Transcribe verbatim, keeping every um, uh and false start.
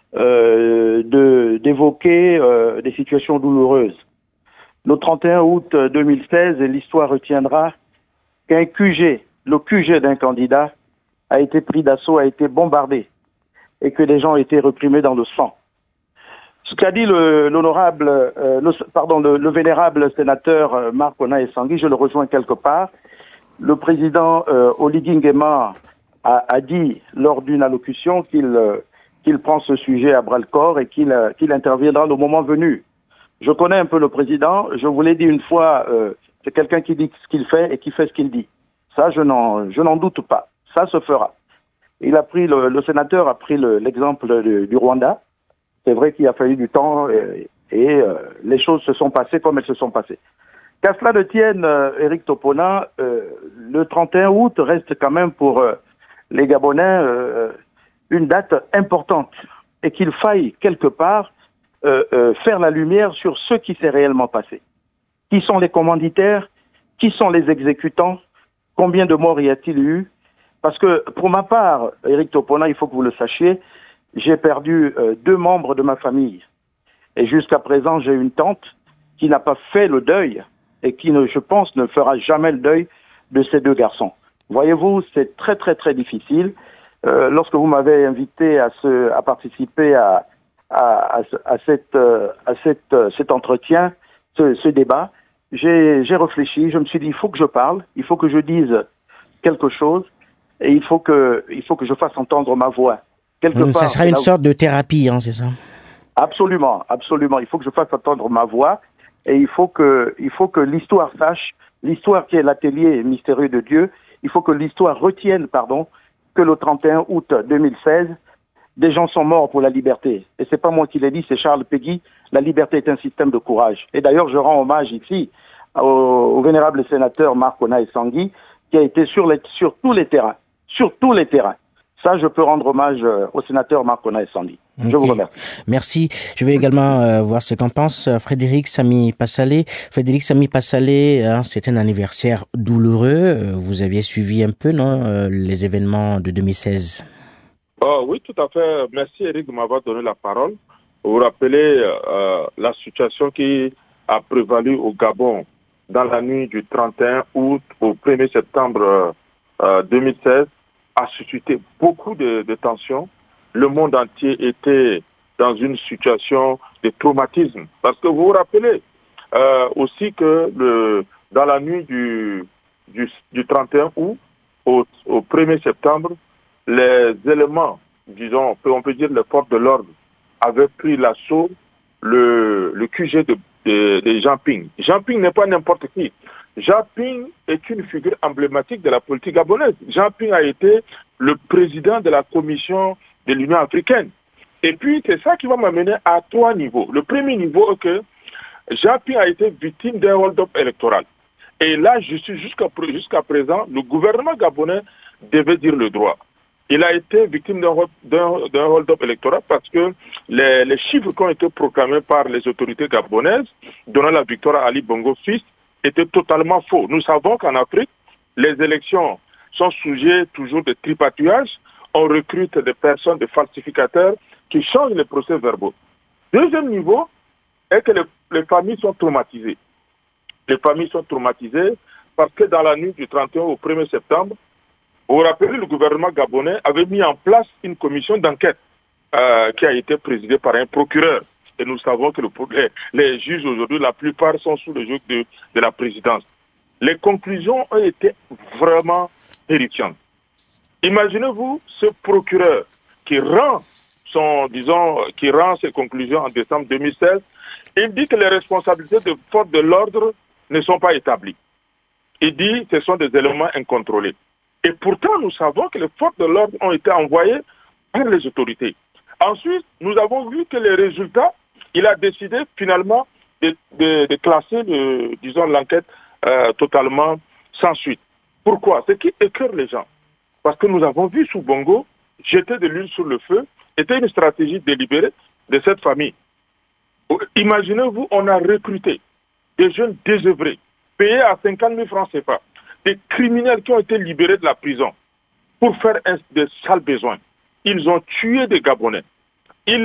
euh, de, d'évoquer euh, des situations douloureuses. Le trente et un août deux mille seize, l'histoire retiendra qu'un Q G, le Q G d'un candidat, a été pris d'assaut, a été bombardé, et que des gens ont été reprimés dans le sang. Ce qu'a dit le, l'honorable, euh, le, pardon, le, le vénérable sénateur euh, Marc Onah-Essangui, je le rejoins quelque part. Le président euh, Oligui Nguema a, a dit lors d'une allocution qu'il euh, qu'il prend ce sujet à bras-le-corps et qu'il euh, qu'il interviendra le moment venu. Je connais un peu le président, je vous l'ai dit une fois, euh, c'est quelqu'un qui dit ce qu'il fait et qui fait ce qu'il dit. Ça, je n'en, je n'en doute pas. Ça se fera. Il a pris le, le sénateur a pris le, l'exemple du, du Rwanda. C'est vrai qu'il a fallu du temps et, et euh, les choses se sont passées comme elles se sont passées. Qu'à cela ne tienne, euh, Éric Topona, euh, le trente et un août reste quand même pour euh, les Gabonais euh, une date importante et qu'il faille quelque part euh, euh, faire la lumière sur ce qui s'est réellement passé. Qui sont les commanditaires? Qui sont les exécutants? Combien de morts y a-t-il eu? Parce que pour ma part, Éric Topona, il faut que vous le sachiez, j'ai perdu euh, deux membres de ma famille. Et jusqu'à présent, j'ai une tante qui n'a pas fait le deuil et qui, ne, je pense, ne fera jamais le deuil de ces deux garçons. Voyez-vous, c'est très, très, très difficile. Euh, lorsque vous m'avez invité à, ce, à participer à, à, à, à, cette, euh, à cette, euh, cet entretien, ce, ce débat, j'ai, j'ai réfléchi, je me suis dit, il faut que je parle, il faut que je dise quelque chose et il faut que, il faut que je fasse entendre ma voix. Quelque mmh, part, ça sera une là où... sorte de thérapie, hein, c'est ça? Absolument, absolument. Il faut que je fasse entendre ma voix et il faut que, il faut que l'histoire sache, l'histoire qui est l'atelier mystérieux de Dieu, il faut que l'histoire retienne, pardon, que le trente et un août deux mille seize, des gens sont morts pour la liberté. Et c'est pas moi qui l'ai dit, c'est Charles Péguy. La liberté est un système de courage. Et d'ailleurs, je rends hommage ici au, au vénérable sénateur Marc Onah-Essangui, qui a été sur, les, sur tous les terrains, sur tous les terrains. Ça, je peux rendre hommage au sénateur Marc Onah-Essangui. Okay. Je vous remercie. Merci. Je vais également euh, voir ce qu'en pense Frédéric Samy Passalé. Frédéric Samy Passalé, hein, c'est un anniversaire douloureux. Vous aviez suivi un peu, non, euh, les événements de deux mille seize? Oh, oui, tout à fait. Merci, Eric, de m'avoir donné la parole. Vous vous rappelez euh, la situation qui a prévalu au Gabon dans la nuit du trente et un août au premier septembre euh, deux mille seize a suscité beaucoup de, de tensions. Le monde entier était dans une situation de traumatisme. Parce que vous vous rappelez euh, aussi que le, dans la nuit du, du, du trente et un août au, au premier septembre, les éléments, disons, on peut dire les forces de l'ordre, avaient pris l'assaut le, le Q G de, de, de Jean Ping. Jean Ping n'est pas n'importe qui. Jean Ping est une figure emblématique de la politique gabonaise. Jean Ping a été le président de la commission de l'Union africaine. Et puis, c'est ça qui va m'amener à trois niveaux. Le premier niveau est que Jean Ping a été victime d'un hold-up électoral. Et là, je suis jusqu'à jusqu'à présent, le gouvernement gabonais devait dire le droit. Il a été victime d'un d'un hold-up électoral parce que les, les chiffres qui ont été proclamés par les autorités gabonaises donnant la victoire à Ali Bongo fils étaient totalement faux. Nous savons qu'en Afrique, les élections sont sujettes toujours de tripatouillage. On recrute des personnes, des falsificateurs qui changent les procès-verbaux. Deuxième niveau est que les, les familles sont traumatisées. Les familles sont traumatisées parce que dans la nuit du trente et un au premier septembre, vous vous rappelez, le gouvernement gabonais avait mis en place une commission d'enquête euh, qui a été présidée par un procureur. Et nous savons que le, les, les juges aujourd'hui, la plupart sont sous le joug de, de la présidence. Les conclusions ont été vraiment terrifiantes. Imaginez-vous ce procureur qui rend son, disons, qui rend ses conclusions en décembre deux mille seize. Il dit que les responsabilités de forces de l'ordre ne sont pas établies. Il dit que ce sont des éléments incontrôlés. Et pourtant, nous savons que les forces de l'ordre ont été envoyées par les autorités. Ensuite, nous avons vu que les résultats, il a décidé finalement de, de, de classer, le, disons, l'enquête euh, totalement sans suite. Pourquoi? Ce qui écœure les gens. Parce que nous avons vu sous Bongo jeter de l'huile sur le feu, était une stratégie délibérée de cette famille. Imaginez-vous, on a recruté des jeunes désœuvrés, payés à cinquante mille francs C F A, des criminels qui ont été libérés de la prison pour faire un, des sales besoins. Ils ont tué des Gabonais.